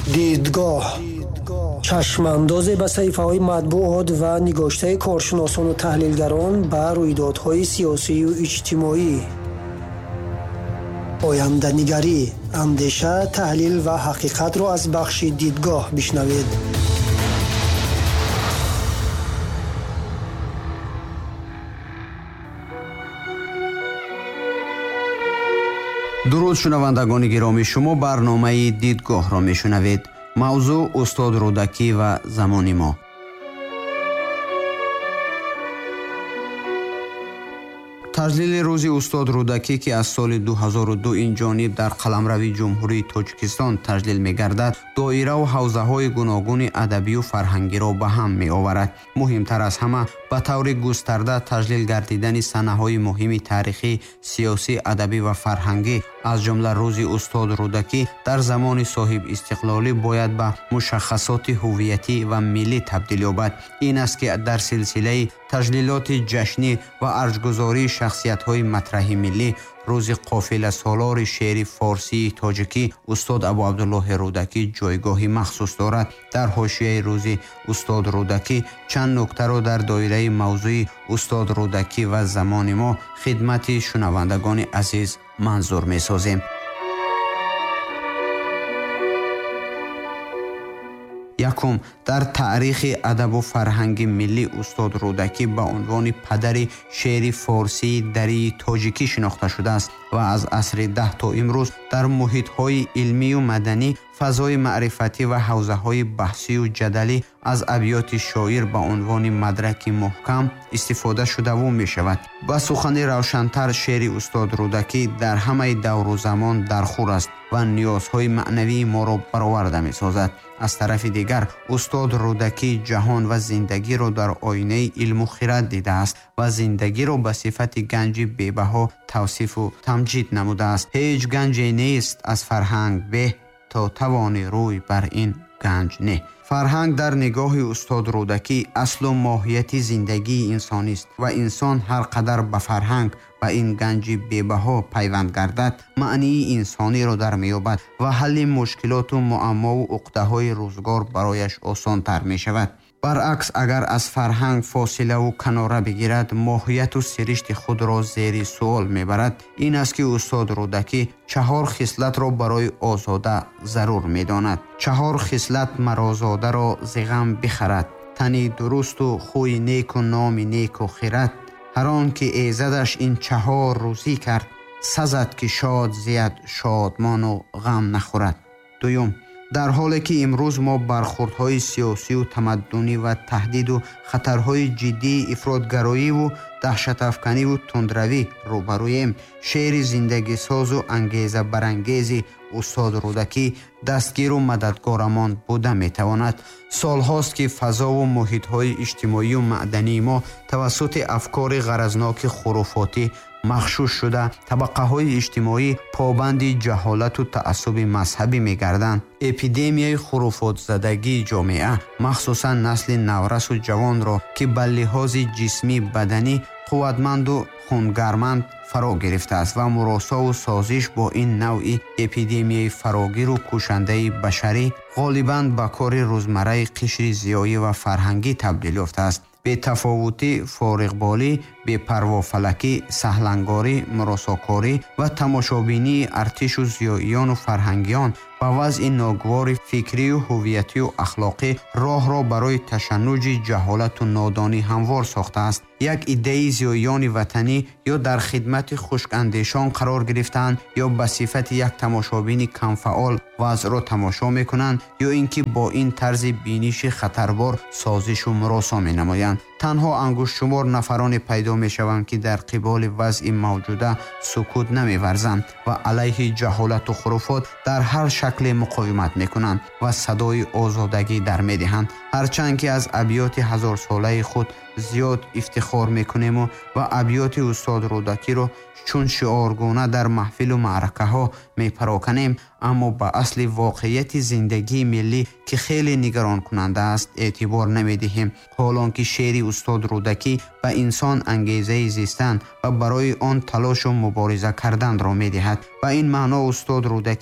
دیدگاه چشمانداز به صحیفه‌های مطبوعات و نگاشته کارشناسان و تحلیلگران بر رویدادهای سیاسی و اجتماعی. آینده‌نگری، اندیشه، تحلیل و حقیقت را از بخش دیدگاه بشنوید. درود شنوندگان گرامی، شما برنامه دیدگاه را میشنوید. موضوع استاد رودکی و زمان ما. تجلیل روزی استاد رودکی که از سال 2002 این جانب در قلمروی جمهوری تاجیکستان تجلیل می‌گردد، دایره و حوزه‌های گوناگون ادبی و فرهنگی را به هم می‌آورد. مهمتر از همه به طور گسترده تجلیل گردیدن صحنه‌های مهم تاریخی، سیاسی، ادبی و فرهنگی از جمله روزی استاد رودکی در زمان صاحب استقلالی باید به مشخصات هویتی و ملی تبدیل یابد. این است که در سلسله تجلیلات جشنی و ارجگذاری شخصیت‌های مطرح ملی، روز قافله سالار شعر فارسی تاجیکی استاد ابو عبدالله رودکی جایگاهی مخصوص دارد. در حاشیه روز استاد رودکی چند نکته را در دایره موضوع استاد رودکی و زمان ما خدمت شنوندگان عزیز منظور می‌سازیم. یکم، در تاریخ ادب و فرهنگ ملی استاد رودکی به عنوان پدر شعر فارسی دری تاجیکی شناخته شده است و از عصر 10 تا امروز در محیط‌های علمی و مدنی، فضای معرفتی و حوزه‌های بحثی و جدلی از ابیات شاعر به عنوان مدرک محکم استفاده شده و می‌شود. با سخن روشن‌تر، شعر استاد رودکی در همه دور و زمان در خور است و نیازهای معنوی ما را برآورده می‌سازد. از طرف دیگر استاد رودکی جهان و زندگی را در آینه علم و خرد دیده است و زندگی را به صفت گنج بی‌بها توصیف و تمجید نموده است. هیچ گنجی نیست از فرهنگ به تا توانی روی بر این گنج نه. فرهنگ در نگاه استاد رودکی اصل و ماهیت زندگی انسانی است و انسان هر قدر به فرهنگ و این گنج بی‌بها پیوند گردد، معنی انسانی را در می‌یابد و حل مشکلات و معما و عقده‌های روزگار برایش آسان تر می شود. برعکس، اگر از فرهنگ فاصله و کناره بگیرد، ماهیت و سرشت خود را زیر سوال میبرد. این است که استاد رودکی 4 خصلت را برای آزاده ضرور میداند. 4 خصلت مرازاده را زغم بخرد: تنی درست و خوی نیک و نام نیک و خرد. هر آن که ایزدش این 4 روزی کرد، سزد که شاد زید شادمان و غم نخورد. دوم، در حالی که امروز ما برخوردهای سیاسی و تمدنی و تهدید و خطرهای جدی افراطگرایی و دهشت افکنی و تندروی روبرویم، شعر زندگی ساز و انگیزه برانگیز استاد رودکی دستگیر و مددگارمان بوده میتواند. سالهاست که فضا و محیطهای اجتماعی و معدنی ما توسط افکار غرضناک خرافاتی مغشوش شده، طبقه های اجتماعی پابند جهالت و تعصب مذهبی میگردند. اپیدمیای خرافات زدگی جامعه، مخصوصا نسل نورس و جوان را که به لحاظ جسمی بدنی قوتمند و خونگرمند فرا گرفته است و مراسا و سازش با این نوعی اپیدمیای فراگیر و کشنده بشری غالباً به کار روزمره قشر زیایی و فرهنگی تبدیل یافته است. به تفاوتی فارغبالی، به پروا فلکی، سهلنگاری، مراساکاری و تماشابینی ارتش و زیاییان و فرهنگیان با وضع ناگوار فکری و هویتی و اخلاقی راه را برای تشنج جهالت و نادانی هموار ساخته است. یک عده زیاییان وطنی یا در خدمت خشکاندیشان قرار گرفتند یا به صفت یک تماشابین کمفعال وضع را تماشا میکنند یا اینکه با این طرز بینش خطربار سازش و مراسا می نمایند. تنها انگشت شمار نفران پیدا می شوند که در قبال وضع موجوده سکوت نمی ورزند و علیه جهالت و خرافات در هر شکل مقاومت می کنند و صدای آزادگی در می دهند. هرچند که از ابیات 1000 ساله خود زیاد افتخار میکنیم و ابیات استاد رودکی رو چون شعارگونه در محفل و معرکه ها میپراکنیم، اما به اصل واقعیت زندگی ملی که خیلی نگران کننده است اعتبار نمیدهیم. حالان که شعر استاد رودکی به انسان انگیزه زیستن و برای آن تلاش و مبارزه کردن را میدهد. و این معنا استاد رودکی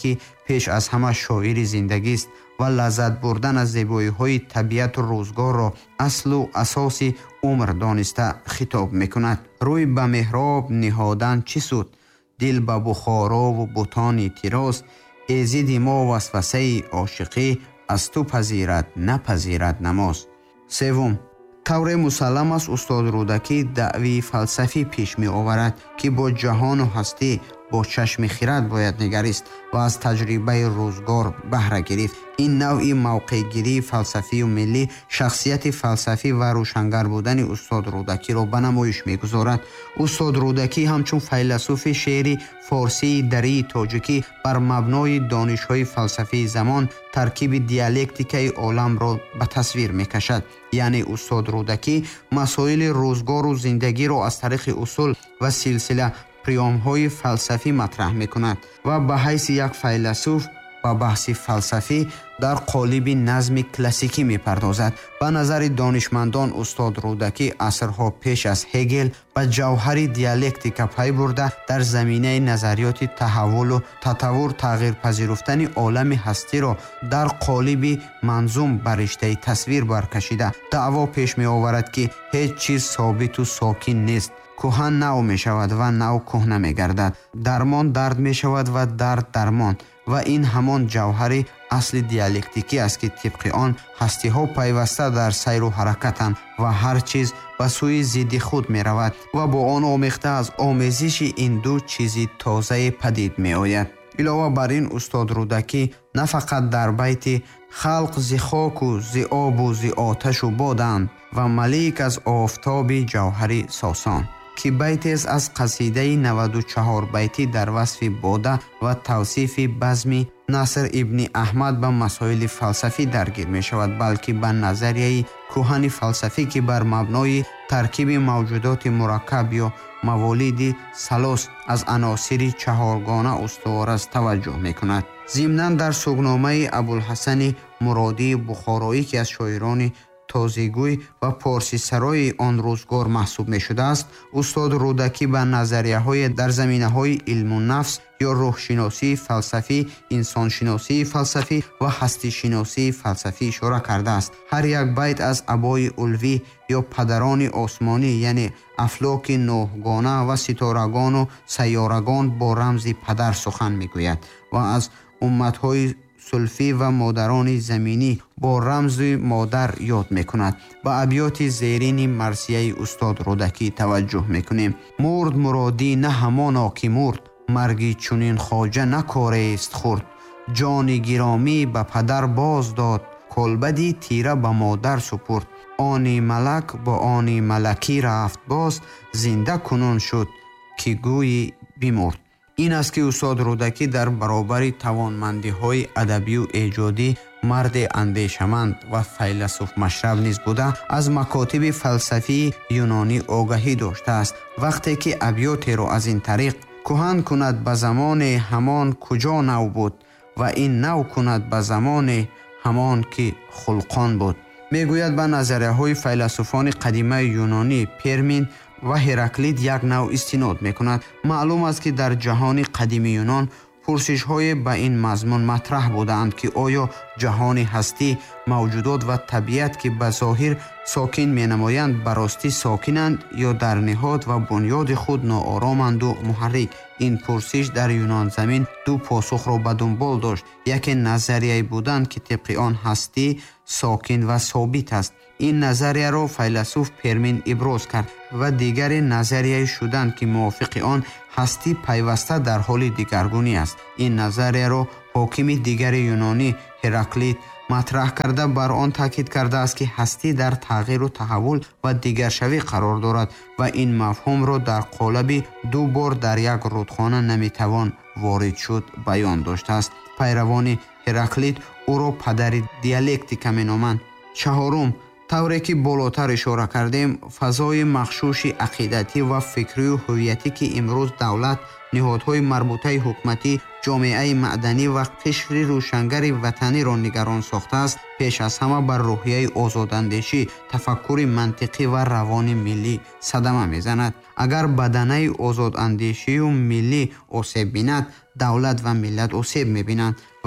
пеш аз ҳама шоири зиндагист ва лаззат бурдан аз зебоиҳои табиату рӯзгорро аслу асоси умр дониста хитоб мекунад. рӯй ба меҳроб ниҳодан чӣ суд? дил ба бухорову бутони тироз, эзиди мо васвасаи ошиқӣ, аз ту пазирад напазирад намоз. севум, тавре мусаллам аст устод рӯдакӣ даъвии фалсафӣ пеш меоварад ки бо ҷаҳону ҳастӣ бо чашми хирад бояд нигарист ва аз таҷрибаи рӯзгор баҳра гирифт. ин навъи мавқеъгирии фалсафию миллӣ шахсияти фалсафӣ ва рӯшангар будани устод рӯдакиро ба намоиш мегузорад. устод рӯдакӣ ҳамчун файласуфи шеъри форсии дарии тоҷикӣ бар мабнои донишҳои фалсафии замон таркиби диалектикаи оламро ба тасвир мекашад. яъне устод рӯдакӣ масоили рӯзгору зиндагиро аз тариқи усул ва силсила приёмҳои фалсафӣ матраҳ мекунад ва ба ҳайси як файласуф ба баҳси фалсафӣ дар қолиби назми классикӣ мепардозад. ба назари донишмандон устод рӯдакӣ асрҳо пеш аз Ҳегел ба ҷавҳари диалектика пай бурда дар заминаи назариёти таҳаввулу татаввур тағйирпазируфтани олами ҳастиро дар қолиби манзум ба риштаи тасвир баркашида даъво пеш меоварад ки ҳеҷ чиз собиту сокин нест. кӯҳан нав мешавад ва нав кӯҳна мегардад. дармон дард мешавад ва дард дармон. ва ин ҳамон ҷавҳари асли диалектикӣ аст ки тибқи он ҳастиҳо пайваста дар сайру ҳаракатанд ва ҳар чиз ба сӯи зидди худ меравад ва бо он омехта аз омезиши ин ду чизи тозае падид меояд. илова бар ин устод рӯдакӣ на фақат дар байти халқ зи хоку зи обу зи оташу боданд ва малик аз офтоби ҷавҳари сосон ки байтез аз қасидаи 94 байтӣ дар васфи бода ва тавсифи базми Наср ибни Аҳмад ба масоили фалсафӣ даргир мешавад, балки ба назарияи кӯҳани фалсафӣ ки бар мабнои таркиби мавҷудоти мураккаб ё маволиди салос аз аносири чаҳоргона устувор аст таваҷҷӯҳ мекунад. зимнан дар сугномаи Абулҳасани Муродии Бухороӣ ки аз шоирони тозигӯй ва порсисарои он рӯзгор маҳсуб мешудааст, устод рӯдакӣ ба назарияҳое дар заминаҳои илму нафс ё рӯҳшиносии фалсафӣ, инсоншиносии фалсафӣ ва ҳастишиносии фалсафӣ ишора кардааст. ҳар як байт аз абои улвӣ ё падарони осмонӣ, яъне афлоки нӯҳгона ва ситорагону сайёрагон бо рамзи падар сухан мегӯяд ва аз умматҳои сулфӣ ва модарони заминӣ бо рамзи модар ёд мекунад. ба абёти зерини марсияи устод рӯдакӣ таваҷҷӯҳ мекунем. мурд муродӣ на ҳамоно ки мурд, марги чунин хоҷа на корест хурд. ҷони гиромӣ ба падар боз дод, колбади тира ба модар супурд. они малак бо они малакӣ рафт боз, зинда кунун шуд ки гӯи бимурд. ин аст ки устод рӯдакӣ дар баробари тавонмандиҳои адабию эҷодӣ марде андешаманд ва файласуф машраб низ буда аз макотиби фалсафии юнонӣ огаҳӣ доштааст. вақте ки абётеро аз ин тариқ кӯҳан кунад ба замоне ҳамон куҷо нав буд ва ин нав кунад ба замоне ҳамон ки хулқон буд. мегӯяд ба назарияҳои файласуфони қадимаи юнонӣ Пермин ва Хераклит як нав истинод мекунад. маълум аст ки дар ҷаҳони қадими Юнон пурсишҳое ба ин мазмун матраҳ буданд ки оё ҷаҳони ҳастӣ, мавҷудот ва табиат ки ба зоҳир сокин менамоянд ба ростӣ сокинанд ё дар ниҳод ва бунёди худ ноороманду муҳаррик. ин пурсиш дар юнонзамин ду посухро ба дунбол дошт. яке назарияе буданд ки тибқи он ҳастӣ сокин ва собит аст. ин назарияро файласуф Пермин иброз кард ва дигаре назарияе шуданд ки мувофиқи он ҳастӣ пайваста дар ҳоли дигаргунӣ аст. ин назарияро ҳокими дигари юнонӣ Хераклит матраҳ карда бар он таъкид кардааст ки ҳастӣ дар тағйиру таҳаввул ва дигаршавӣ қарор дорад ва ин мафҳумро дар қолаби ду бор дар як рудхона наметавон ворид шуд баён доштааст. пайравони Хераклит ӯро падари диалектика меноманд. чаҳорум, тавре ки болотар ишора кардем, фазои махшуши ақидатӣ ва фикрию ҳувиятӣ ки имрӯз давлат, ниҳодҳои марбутаи ҳукуматӣ, ҷомеаи маъданӣ ва қишри рӯшангари ватаниро нигарон сохтааст, пеш аз ҳама бар рӯҳияи озодандешӣ, тафаккури мантиқӣ ва равони миллӣ садама мезанад. агар баданаи озодандешию миллӣ осеб бинад, давлат ва миллат осеб мебинанд ва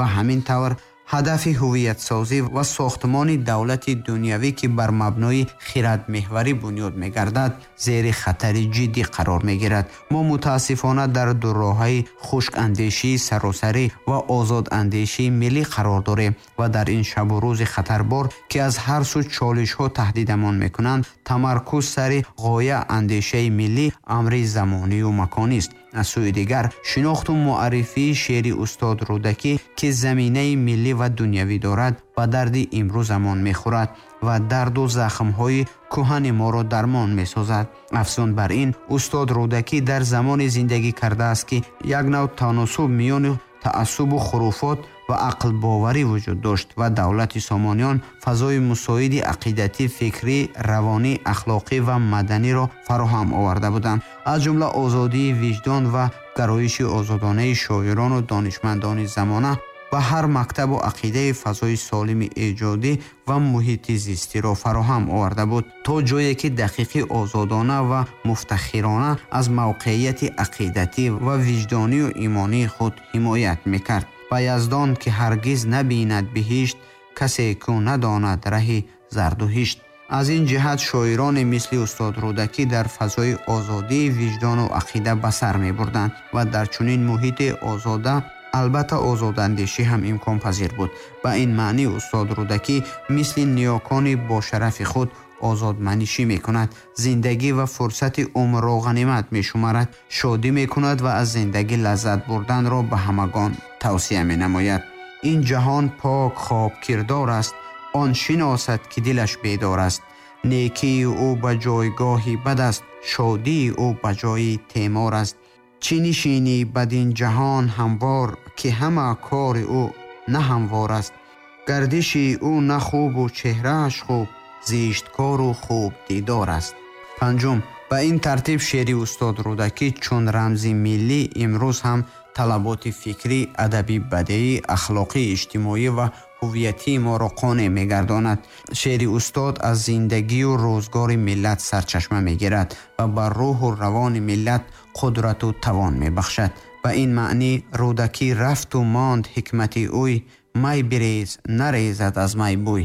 ва ҳамин тавр ҳадафи ҳувиятсозӣ ва сохтмони давлати дунявӣ ки бар мабнои хиратмеҳварӣ бунёд мегардад зери хатари ҷиддӣ қарор мегирад. мо мутаассифона дар дурроҳаи хушкандешии саросарӣ ва озодандешии миллӣ қарор дорем ва дар ин шабу рӯзи хатарбор ки аз ҳар су чолишҳо таҳдидамон мекунанд, тамаркуз сари ғоя андешаи миллӣ амри замонию маконист. аз сӯи дигар шинохту муаррифии шеъри устод Рӯдакӣ ки заминаи миллӣ ва дунявӣ дорад ба дарди имрӯзамон мехӯрад ва дарду захмҳои кӯҳани моро дармон месозад. афзун бар ин устод Рӯдакӣ дар замоне зиндагӣ кардааст ки як нав таносуб миёни таассубу хуруфот ва ақлбоварӣ вуҷуд дошт ва давлати Сомониён фазои мусоиди ақидатӣ, фикрӣ, равонӣ, ахлоқӣ ва маданиро фароҳам оварда буданд. аз ҷумла озодии виҷдон ва гароиши озодонаи шоирону донишмандони замона ва ҳар мактабу ақидаи фазои солими эҷодӣ ва муҳити зистиро фароҳам оварда буд, то ҷое ки дақиқи озодона ва муфтахирона аз мавқеияти ақидатӣ ва виҷдонию имонии худ ҳимоят мекард. ба яздон ки ҳаргиз набинад биҳишт, касе ку надонад раҳи зардуҳишт. аз ин ҷиҳат шоироне мисли устод Рӯдакӣ дар фазои озодии виҷдону ақида ба сар мебурданд ва дар чунин муҳити озода албатта озодандешӣ ҳам имконпазир буд. ба ин маънӣ устод Рӯдакӣ мисли ниёкони бошарафи худ озодмандишӣ мекунад, зиндагӣ ва фурсати умрро ғанимат мешумарад, шодӣ мекунад ва аз зиндагӣ лаззат бурданро ба ҳамагон тавсия менамояд. ин ҷаҳон пок хоб кирдор аст, он шиносад ки дилаш бедор аст. некии ӯ ба ҷойгоҳи бад аст, шодии ӯ ба ҷои темор аст. чӣ нишинӣ бадин ҷаҳон ҳамвор, ки ҳама кори ӯ на ҳамвор аст. гардиши ӯ на хубу чеҳрааш хуб, зишткору хуб дидор аст. панҷум, ба ин тартиб шеъри устод Рӯдакӣ чун рамзи миллӣ имрӯз ҳам талаботи фикрӣ, адаби бадеӣ, ахлоқӣ, иҷтимоӣ ва ҳувиятии моро қонеъ мегардонад. шеъри устод аз зиндагию рӯзгори миллат сарчашма мегирад ва бар рӯҳу равони миллат қудрату тавон мебахшад. ба ин маънӣ Рӯдакӣ рафту монд ҳикмати ӯй, май бирез нарезад аз май бӯй.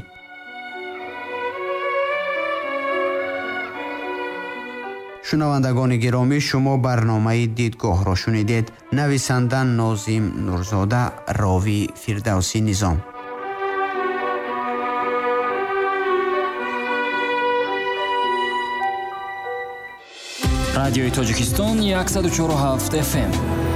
шунавандагони гиромӣ, шумо барномаи дидгоҳро шунидед. нависанда Нозим Нурзода, ровӣ Фирдавсӣ Низом. радиои Тоҷикистон 104.7 FM